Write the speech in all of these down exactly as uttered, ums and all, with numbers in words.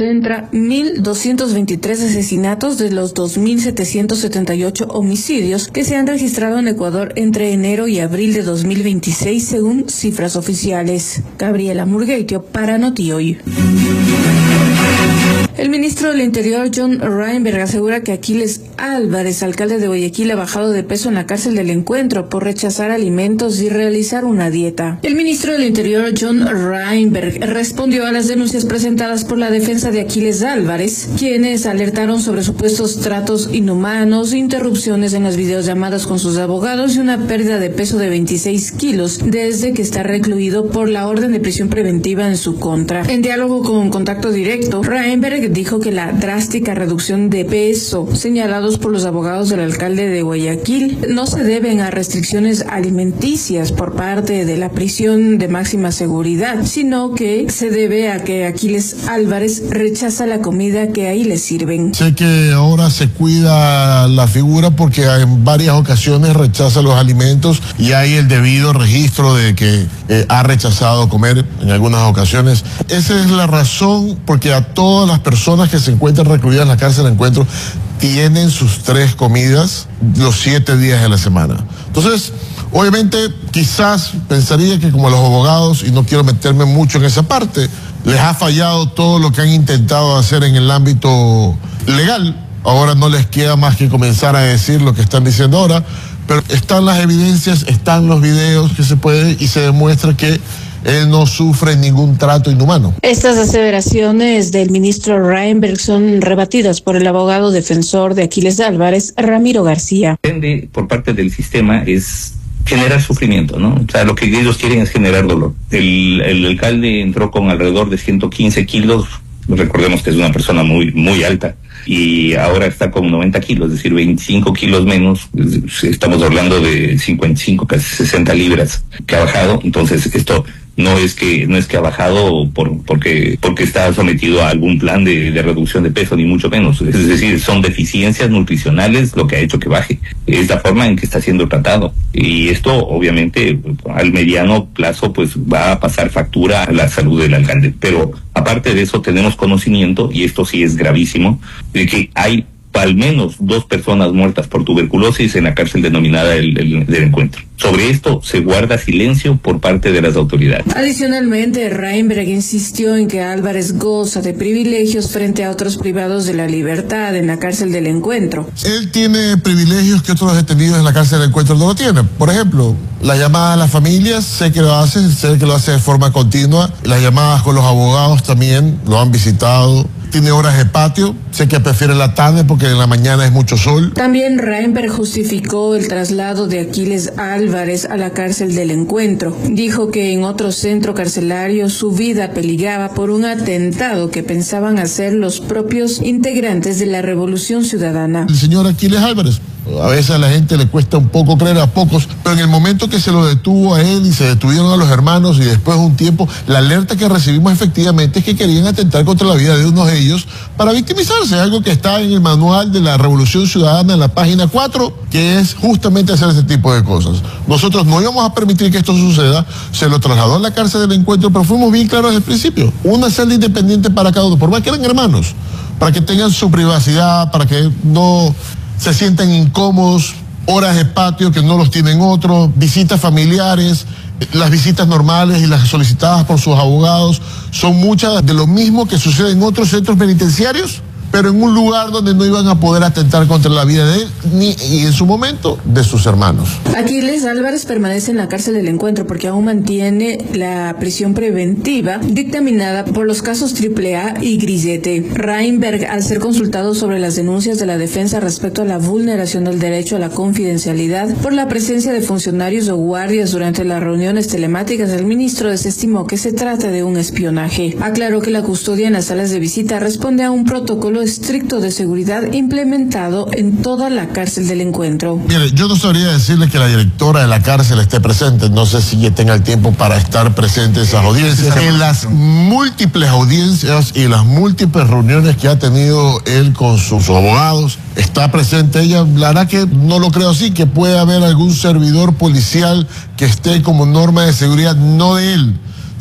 concentra mil doscientos veintitrés asesinatos de los dos mil setecientos setenta y ocho homicidios que se han registrado en Ecuador entre enero y abril de dos mil veintiséis, según cifras oficiales. Gabriela Murgueitio para Notihoy. El ministro del Interior, John Reinberg, asegura que Aquiles Álvarez, alcalde de Guayaquil, ha bajado de peso en la cárcel del Encuentro por rechazar alimentos y realizar una dieta. El ministro del Interior, John Reinberg, respondió a las denuncias presentadas por la defensa de Aquiles Álvarez, quienes alertaron sobre supuestos tratos inhumanos, interrupciones en las videollamadas con sus abogados y una pérdida de peso de veintiséis kilos desde que está recluido por la orden de prisión preventiva en su contra. En diálogo con Contacto Directo, Reinberg dijo que la drástica reducción de peso señalados por los abogados del alcalde de Guayaquil no se deben a restricciones alimenticias por parte de la prisión de máxima seguridad, sino que se debe a que Aquiles Álvarez rechaza la comida que ahí le sirven. Sé que ahora se cuida la figura porque en varias ocasiones rechaza los alimentos y hay el debido registro de que eh, ha rechazado comer en algunas ocasiones. Esa es la razón porque a todas las personas personas que se encuentran recluidas en la cárcel de Encuentro tienen sus tres comidas los siete días de la semana. Entonces, obviamente, quizás pensaría que como los abogados, y no quiero meterme mucho en esa parte, les ha fallado todo lo que han intentado hacer en el ámbito legal. Ahora no les queda más que comenzar a decir lo que están diciendo ahora, pero están las evidencias, están los videos que se pueden y se demuestra que él no sufre ningún trato inhumano. Estas aseveraciones del ministro Reinberg son rebatidas por el abogado defensor de Aquiles Álvarez, Ramiro García. Depende por parte del sistema es generar sufrimiento, ¿no? O sea, lo que ellos quieren es generar dolor. El, el alcalde entró con alrededor de ciento quince kilos, recordemos que es una persona muy, muy alta, y ahora está con noventa kilos, es decir, veinticinco kilos menos, estamos hablando de cincuenta y cinco, casi sesenta libras que ha bajado. Entonces esto no es que no es que ha bajado por porque porque está sometido a algún plan de, de reducción de peso, ni mucho menos. Es decir, son deficiencias nutricionales lo que ha hecho que baje. Es la forma en que está siendo tratado. Y esto, obviamente, al mediano plazo, pues va a pasar factura a la salud del alcalde. Pero aparte de eso, tenemos conocimiento, y esto sí es gravísimo, de que hay al menos dos personas muertas por tuberculosis en la cárcel denominada el, el, del Encuentro. Sobre esto se guarda silencio por parte de las autoridades. Adicionalmente, Reinberg insistió en que Álvarez goza de privilegios frente a otros privados de la libertad en la cárcel del Encuentro. Él tiene privilegios que otros detenidos en la cárcel del Encuentro no lo tienen. Por ejemplo, la llamada a las familias, sé que lo hace, sé que lo hace de forma continua. Las llamadas con los abogados también lo han visitado. Tiene horas de patio, sé que prefiere la tarde porque en la mañana es mucho sol. También Reinberg justificó el traslado de Aquiles Álvarez a la cárcel del Encuentro. Dijo que en otro centro carcelario su vida peligraba por un atentado que pensaban hacer los propios integrantes de la Revolución Ciudadana. El señor Aquiles Álvarez, a veces a la gente le cuesta un poco creer, a pocos, pero en el momento que se lo detuvo a él y se detuvieron a los hermanos y después de un tiempo, la alerta que recibimos efectivamente es que querían atentar contra la vida de uno de ellos para victimizarse, algo que está en el manual de la Revolución Ciudadana en la página cuatro, que es justamente hacer ese tipo de cosas. Nosotros no íbamos a permitir que esto suceda, se lo trasladó a la cárcel del Encuentro, pero fuimos bien claros desde el principio, una celda independiente para cada uno, por más que eran hermanos, para que tengan su privacidad, para que no se sienten incómodos, horas de patio que no los tienen otros, visitas familiares, las visitas normales y las solicitadas por sus abogados son muchas de lo mismo que sucede en otros centros penitenciarios, pero en un lugar donde no iban a poder atentar contra la vida de él, ni y en su momento de sus hermanos. Aquiles Álvarez permanece en la cárcel del Encuentro porque aún mantiene la prisión preventiva dictaminada por los casos triple A y Grillete. Reinberg, al ser consultado sobre las denuncias de la defensa respecto a la vulneración del derecho a la confidencialidad por la presencia de funcionarios o guardias durante las reuniones telemáticas, el ministro desestimó que se trata de un espionaje. Aclaró que la custodia en las salas de visita responde a un protocolo estricto de seguridad implementado en toda la cárcel del Encuentro. Mire, yo no sabría decirle que la directora de la cárcel esté presente, no sé si ella tenga el tiempo para estar presente en esas audiencias. En las múltiples audiencias y las múltiples reuniones que ha tenido él con sus abogados, está presente ella. La verdad que no lo creo así, que puede haber algún servidor policial que esté como norma de seguridad, no de él,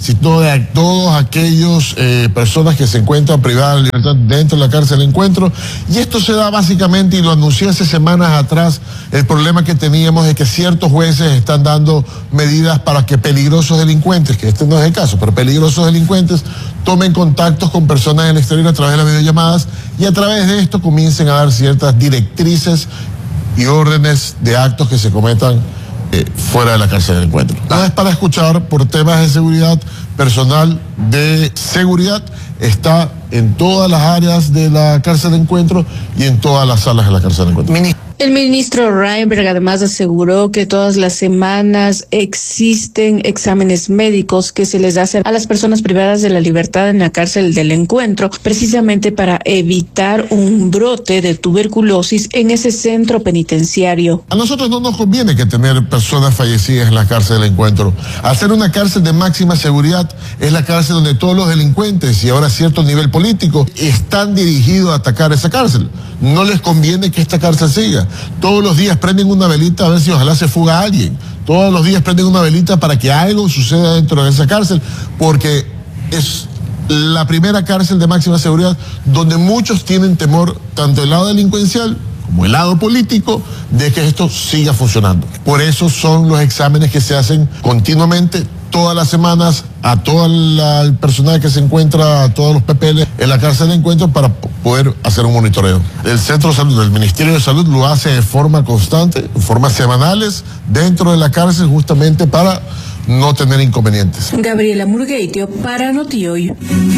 sino de todos aquellos eh, personas que se encuentran privadas de libertad dentro de la cárcel de Encuentro. Y esto se da básicamente, y lo anuncié hace semanas atrás, el problema que teníamos es que ciertos jueces están dando medidas para que peligrosos delincuentes, que este no es el caso, pero peligrosos delincuentes, tomen contactos con personas en el exterior a través de las videollamadas y a través de esto comiencen a dar ciertas directrices y órdenes de actos que se cometan eh, fuera de la cárcel del Encuentro. Nada es para escuchar por temas de seguridad, personal de seguridad está en todas las áreas de la cárcel de Encuentro y en todas las salas de la cárcel de Encuentro. El ministro Reinberg además aseguró que todas las semanas existen exámenes médicos que se les hacen a las personas privadas de la libertad en la cárcel del Encuentro, precisamente para evitar un brote de tuberculosis en ese centro penitenciario. A nosotros no nos conviene que tener personas fallecidas en la cárcel del Encuentro. Al ser una cárcel de máxima seguridad, es la cárcel donde todos los delincuentes y ahora cierto nivel político están dirigidos a atacar esa cárcel. No les conviene que esta cárcel siga. Todos los días prenden una velita a ver si ojalá se fuga alguien. Todos los días prenden una velita para que algo suceda dentro de esa cárcel, porque es la primera cárcel de máxima seguridad donde muchos tienen temor, tanto el lado delincuencial como el lado político, de que esto siga funcionando. Por eso son los exámenes que se hacen continuamente, todas las semanas, a todo la, el personal que se encuentra, a todos los P P L en la cárcel de Encuentro para poder hacer un monitoreo. El Centro de Salud, el Ministerio de Salud lo hace de forma constante, en formas semanales, dentro de la cárcel, justamente para no tener inconvenientes. Gabriela Murgueitio para Notioy.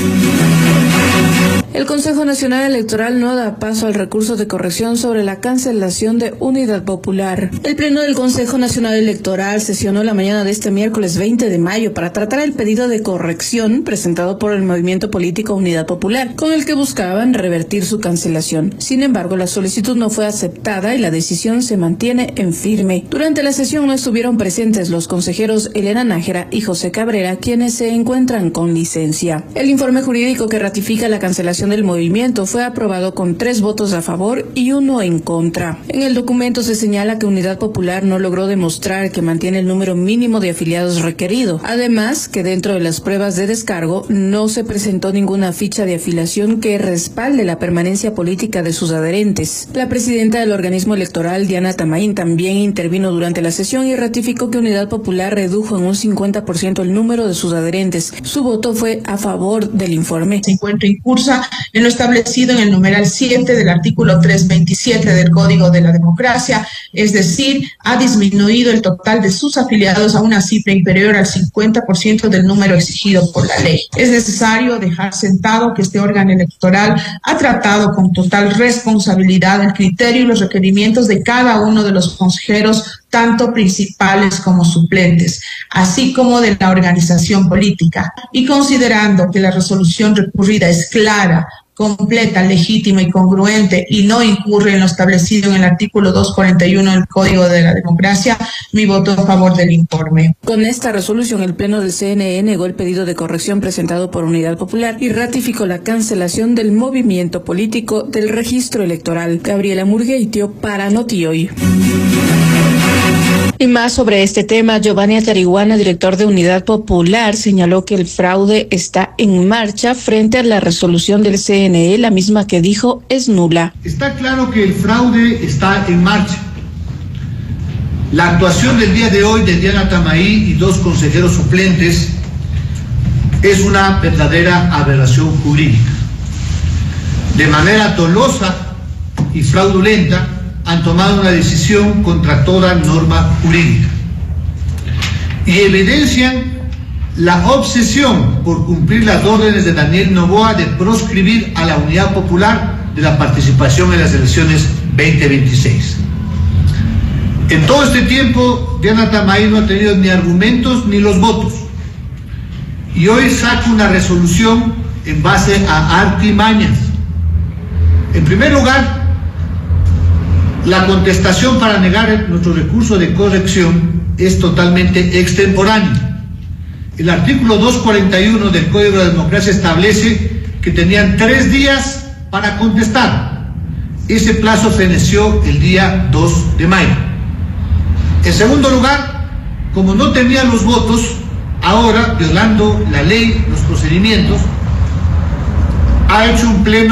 El Consejo Nacional Electoral no da paso al recurso de corrección sobre la cancelación de Unidad Popular. El Pleno del Consejo Nacional Electoral sesionó la mañana de este miércoles veinte de mayo para tratar el pedido de corrección presentado por el movimiento político Unidad Popular, con el que buscaban revertir su cancelación. Sin embargo, la solicitud no fue aceptada y la decisión se mantiene en firme. Durante la sesión no estuvieron presentes los consejeros Elena Nájera y José Cabrera, quienes se encuentran con licencia. El informe jurídico que ratifica la cancelación del movimiento fue aprobado con tres votos a favor y uno en contra. En el documento se señala que Unidad Popular no logró demostrar que mantiene el número mínimo de afiliados requerido. Además, que dentro de las pruebas de descargo no se presentó ninguna ficha de afiliación que respalde la permanencia política de sus adherentes. La presidenta del organismo electoral, Diana Tamaín, también intervino durante la sesión y ratificó que Unidad Popular redujo en un cincuenta por ciento el número de sus adherentes. Su voto fue a favor del informe. Se encuentra en cursa en lo establecido en el numeral siete del artículo trescientos veintisiete del Código de la Democracia, es decir, ha disminuido el total de sus afiliados a una cifra inferior al cincuenta por ciento del número exigido por la ley. Es necesario dejar sentado que este órgano electoral ha tratado con total responsabilidad el criterio y los requerimientos de cada uno de los consejeros, tanto principales como suplentes, así como de la organización política, y considerando que la resolución recurrida es clara, completa, legítima y congruente y no incurre en lo establecido en el artículo doscientos cuarenta y uno del Código de la Democracia, mi voto a favor del informe. Con esta resolución, el Pleno del C N E negó el pedido de corrección presentado por Unidad Popular y ratificó la cancelación del movimiento político del registro electoral. Gabriela Murgueitio para Notioy. Y más sobre este tema, Giovanni Atariguana, director de Unidad Popular, señaló que el fraude está en marcha frente a la resolución del C N E, la misma que dijo es nula. Está claro que el fraude está en marcha. La actuación del día de hoy de Diana Tamaí y dos consejeros suplentes es una verdadera aberración jurídica. De manera dolosa y fraudulenta, han tomado una decisión contra toda norma jurídica y evidencian la obsesión por cumplir las órdenes de Daniel Noboa de proscribir a la Unidad Popular de la participación en las elecciones veinte veintiséis. En todo este tiempo, Diana Tamaí no ha tenido ni argumentos ni los votos, y hoy saca una resolución en base a artimañas. En primer lugar, la contestación para negar nuestro recurso de corrección es totalmente extemporánea. El artículo doscientos cuarenta y uno del Código de la Democracia establece que tenían tres días para contestar. Ese plazo feneció el día dos de mayo. En segundo lugar, como no tenían los votos, ahora, violando la ley, los procedimientos, ha hecho un pleno